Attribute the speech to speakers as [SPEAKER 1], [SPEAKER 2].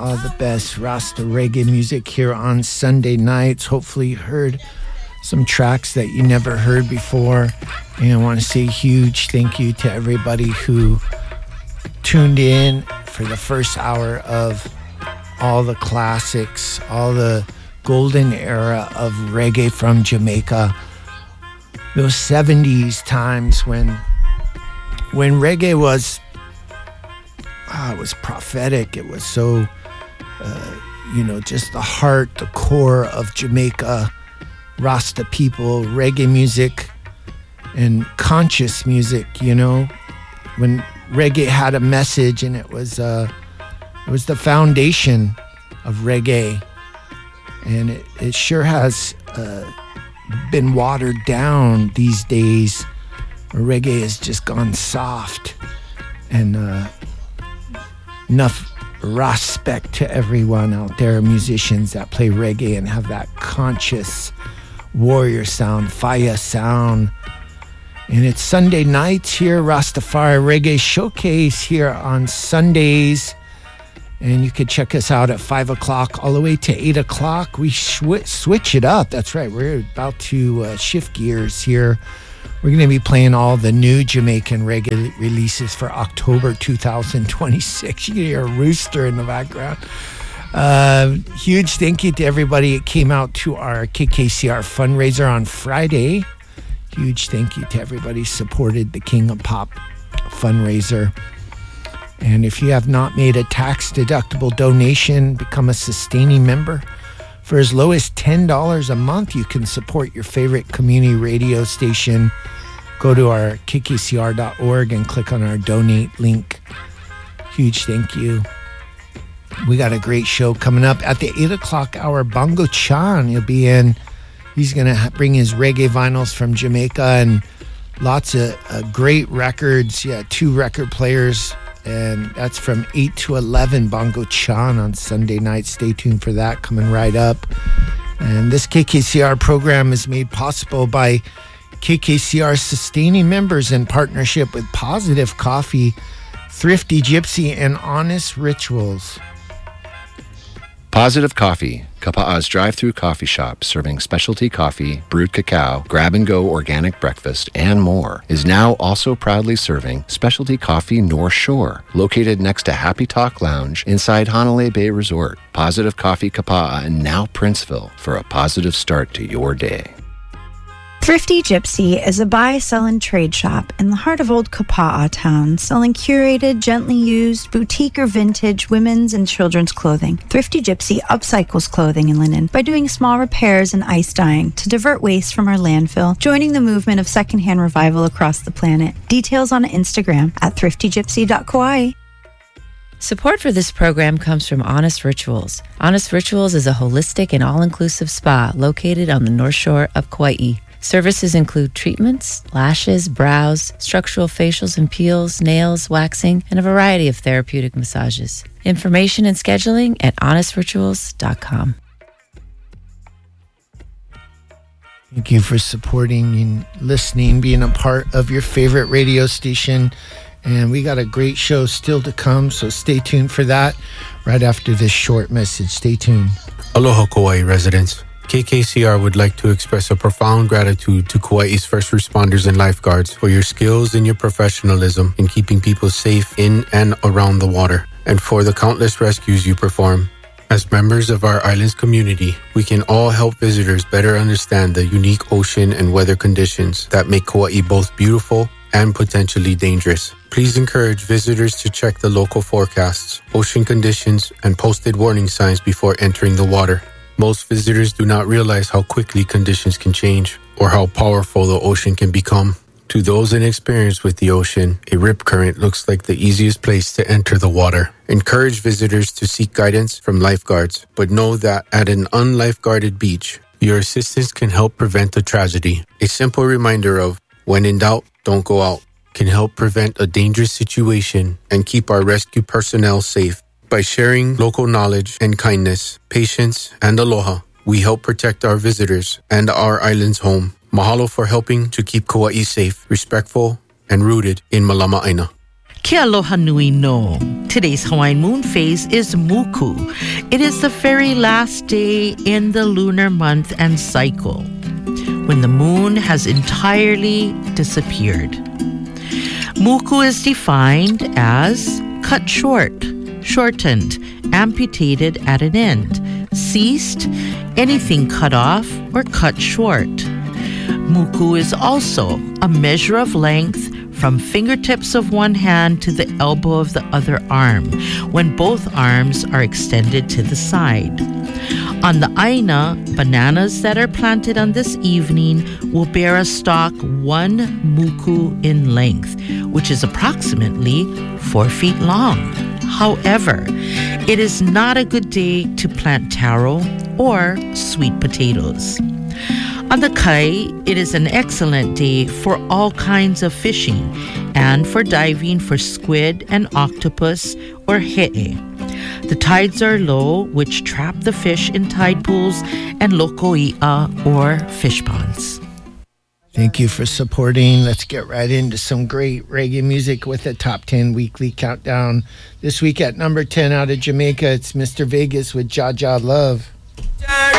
[SPEAKER 1] all the best Rasta reggae music here on Sunday nights. Hopefully you heard some tracks that you never heard before. And I want to say a huge thank you to everybody who tuned in for the first hour of all the classics, all the golden era of reggae from Jamaica. Those 70s times when reggae was it was prophetic. It was so just the heart, the core of Jamaica, Rasta people, reggae music and conscious music, when reggae had a message, and it was the foundation of reggae. And it sure has been watered down these days, where reggae has just gone soft. And enough respect to everyone out there, musicians that play reggae and have that conscious warrior sound, fire sound. And it's Sunday nights here, Rastafari Reggae Showcase here on Sundays. And you can check us out at 5 o'clock all the way to 8 o'clock. We switch it up. That's right. We're about to shift gears here. We're going to be playing all the new Jamaican reggae releases for October 2026. You can hear a rooster in the background. Huge thank you to everybody that came out to our KKCR fundraiser on Friday. Huge thank you to everybody who supported the King of Pop fundraiser. And if you have not made a tax-deductible donation, become a sustaining member. For as low as $10 a month, you can support your favorite community radio station. Go to our kkcr.org and click on our donate link. Huge thank you. We got a great show coming up at the 8 o'clock hour. Bongo Chan, he'll be in. He's going to bring his reggae vinyls from Jamaica and lots of great records. Yeah, 2 record players. And that's from 8 to 11, Bongo Chan on Sunday night. Stay tuned for that coming right up. And this KKCR program is made possible by KKCR sustaining members in partnership with Positive Coffee, Thrifty Gypsy, and Honest Rituals.
[SPEAKER 2] Positive Coffee, Kapa'a's drive-through coffee shop serving specialty coffee, brewed cacao, grab-and-go organic breakfast, and more, is now also proudly serving specialty coffee North Shore, located next to Happy Talk Lounge inside Hanalei Bay Resort. Positive Coffee Kapa'a and now Princeville for a positive start to your day.
[SPEAKER 3] Thrifty Gypsy is a buy, sell, and trade shop in the heart of Old Kapa'a Town, selling curated, gently used, boutique or vintage women's and children's clothing. Thrifty Gypsy upcycles clothing and linen by doing small repairs and ice dyeing to divert waste from our landfill, joining the movement of secondhand revival across the planet. Details on Instagram at thriftygypsy.kauai.
[SPEAKER 4] Support for this program comes from Honest Rituals. Honest Rituals is a holistic and all-inclusive spa located on the North Shore of Kauai. Services include treatments, lashes, brows, structural facials and peels, nails, waxing, and a variety of therapeutic massages. Information and scheduling at honestrituals.com.
[SPEAKER 1] Thank you for supporting and listening, being a part of your favorite radio station. And we got a great show still to come, so stay tuned for that right after this short message. Stay tuned.
[SPEAKER 5] Aloha, Kauai residents. KKCR would like to express a profound gratitude to Kauai's first responders and lifeguards for your skills and your professionalism in keeping people safe in and around the water, and for the countless rescues you perform. As members of our island's community, we can all help visitors better understand the unique ocean and weather conditions that make Kauai both beautiful and potentially dangerous. Please encourage visitors to check the local forecasts, ocean conditions, and posted warning signs before entering the water. Most visitors do not realize how quickly conditions can change or how powerful the ocean can become. To those inexperienced with the ocean, a rip current looks like the easiest place to enter the water. Encourage visitors to seek guidance from lifeguards, but know that at an unlifeguarded beach, your assistance can help prevent a tragedy. A simple reminder of, when in doubt, don't go out, can help prevent a dangerous situation and keep our rescue personnel safe. By sharing local knowledge and kindness, patience, and aloha, we help protect our visitors and our island's home. Mahalo for helping to keep Kauai safe, respectful, and rooted in Malama Aina.
[SPEAKER 6] Ke aloha nui no. Today's Hawaiian moon phase is Muku. It is the very last day in the lunar month and cycle, when the moon has entirely disappeared. Muku is defined as cut short, shortened, amputated at an end, ceased, anything cut off or cut short. Muku is also a measure of length from fingertips of one hand to the elbow of the other arm, when both arms are extended to the side. On the Aina, bananas that are planted on this evening will bear a stalk 1 muku in length, which is approximately 4 feet long. However, it is not a good day to plant taro or sweet potatoes. On the Kai, it is an excellent day for all kinds of fishing and for diving for squid and octopus or he'e. The tides are low, which trap the fish in tide pools and lokoi'a or fish ponds.
[SPEAKER 1] Thank you for supporting. Let's get right into some great reggae music with the Top 10 Weekly Countdown. This week at number 10 out of Jamaica, it's Mr. Vegas with Jah Jah Love.